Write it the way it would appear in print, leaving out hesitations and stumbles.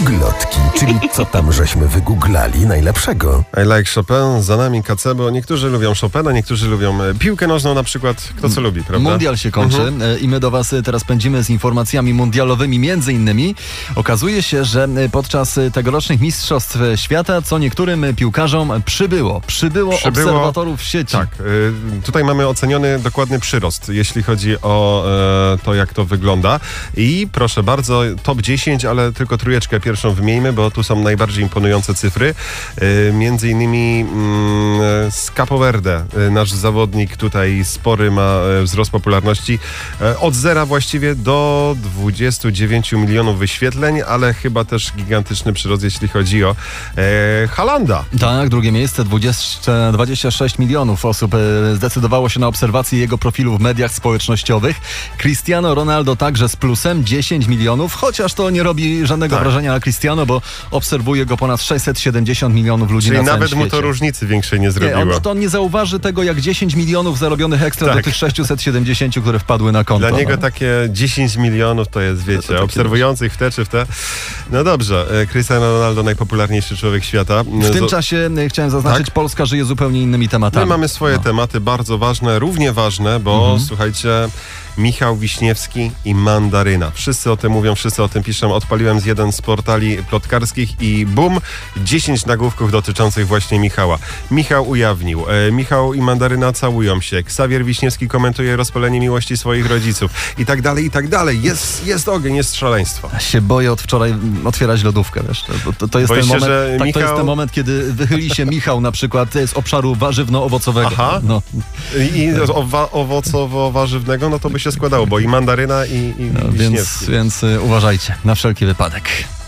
Googlotki, czyli co tam żeśmy wygooglali najlepszego. I like Chopin, za nami KC, bo niektórzy lubią Chopina, niektórzy lubią piłkę nożną na przykład. Kto co lubi, prawda? Mundial się kończy i my do was teraz pędzimy z informacjami mundialowymi. Między innymi okazuje się, że podczas tegorocznych Mistrzostw Świata co niektórym piłkarzom przybyło obserwatorów w sieci. Tak, tutaj mamy oceniony dokładny przyrost, jeśli chodzi o to, jak to wygląda. I proszę bardzo, top 10, ale tylko trójeczkę pierwszą wymiejmy, bo tu są najbardziej imponujące cyfry. Między innymi z Capo Verde, nasz zawodnik tutaj spory ma wzrost popularności od zera właściwie do 29 milionów wyświetleń, ale chyba też gigantyczny przyrost, jeśli chodzi o Haalanda. Tak, drugie miejsce, 26 milionów osób zdecydowało się na obserwację jego profilu w mediach społecznościowych. Cristiano Ronaldo także z plusem 10 milionów, chociaż to nie robi żadnego wrażenia na Cristiano, bo obserwuje go ponad 670 milionów ludzi. Czyli na całym nawet świecie. Mu to różnicy większej nie zrobiło. On nie zauważy tego, jak 10 milionów zarobionych ekstra do tych 670, które wpadły na konto. Dla niego takie 10 milionów to jest, wiecie, obserwujących w te czy w te. No dobrze, Cristiano Ronaldo, najpopularniejszy człowiek świata. W tym czasie chciałem zaznaczyć, Polska żyje zupełnie innymi tematami. My mamy swoje tematy bardzo ważne, równie ważne, bo słuchajcie, Michał Wiśniewski i Mandaryna. Wszyscy o tym mówią, wszyscy o tym piszą. Odpaliłem z jeden z portali plotkarskich i bum, 10 nagłówków dotyczących właśnie Michała. Michał ujawnił. Michał i Mandaryna całują się. Ksawier Wiśniewski komentuje rozpalenie miłości swoich rodziców. I tak dalej, i tak dalej. Jest ogień, jest szaleństwo. Ja się boję od wczoraj otwierać lodówkę, wiesz. To jest ten moment, to jest ten moment, kiedy wychyli się Michał na przykład z obszaru warzywno-owocowego. Aha. No. I owocowo-warzywnego, no to by się składało, bo i Mandaryna i Wiśniewski. Więc uważajcie, na wszelki wypadek.